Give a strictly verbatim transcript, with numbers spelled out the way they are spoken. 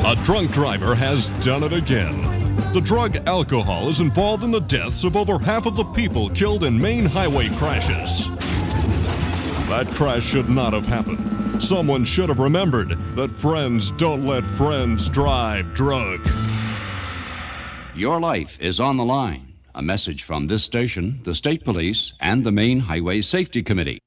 A drunk driver has done it again. The drug alcohol is involved in the deaths of over half of the people killed in main highway crashes. That crash should not have happened. Someone should have remembered that friends don't let friends drive drunk. Your life is on the line. A message from this station, the State Police, and the Maine Highway Safety Committee.